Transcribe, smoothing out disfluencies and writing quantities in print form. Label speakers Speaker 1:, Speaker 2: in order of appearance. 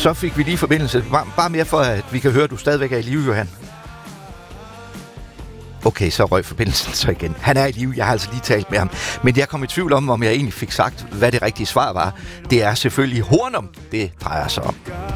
Speaker 1: Så fik vi lige forbindelse. Bare mere for, at vi kan høre, at du stadigvæk er i live, Johan. Okay, så røg forbindelsen så igen. Han er i live, jeg har altså lige talt med ham. Men jeg kom i tvivl om jeg egentlig fik sagt, hvad det rigtige svar var. Det er selvfølgelig Hornum, det drejer sig om.